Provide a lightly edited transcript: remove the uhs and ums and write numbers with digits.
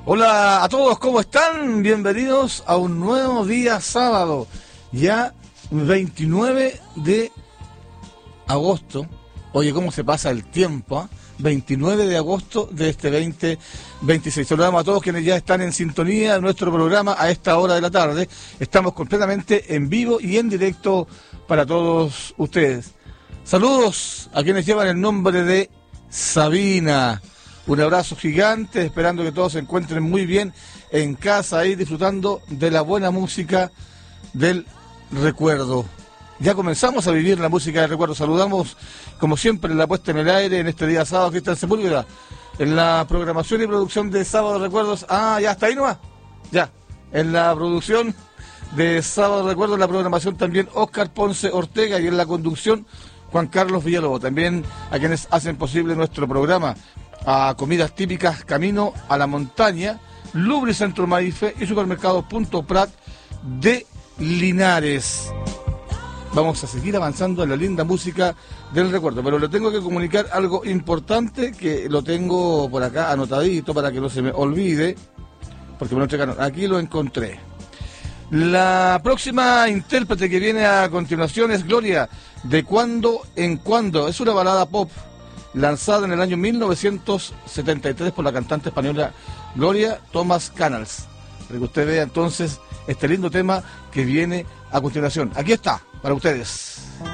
Hola a todos, ¿cómo están? Bienvenidos a un nuevo día sábado, ya 29 de agosto. Oye, ¿cómo se pasa el tiempo? 29 de agosto de este 2026. Saludamos a todos quienes ya están en sintonía de nuestro programa a esta hora de la tarde. Estamos completamente en vivo y en directo para todos ustedes. Saludos a quienes llevan el nombre de Sabina. Un abrazo gigante, esperando que todos se encuentren muy bien en casa, ahí disfrutando de la buena música del recuerdo. Ya comenzamos a vivir la música del recuerdo. Saludamos, como siempre, en la puesta en el aire, en este día sábado, Cristian Sepúlveda, en la programación y producción de Sábado Recuerdos. Ah, ya está ahí nomás. Ya, en la producción de Sábado Recuerdos, la programación también Óscar Ponce Ortega, y en la conducción Juan Carlos Villalobos. También a quienes hacen posible nuestro programa, a Comidas Típicas Camino a la Montaña, Lubricentro Maife y Supermercado Punto Prat de Linares. Vamos a seguir avanzando en la linda música del recuerdo, pero le tengo que comunicar algo importante que lo tengo por acá anotadito para que no se me olvide, porque me lo entregaron. Aquí lo encontré. La próxima intérprete que viene a continuación es Gloria, de Cuando en Cuando. Es una balada pop lanzada en el año 1973 por la cantante española Gloria Thomas Canals. Para que usted vea entonces este lindo tema que viene a continuación. Aquí está, para ustedes.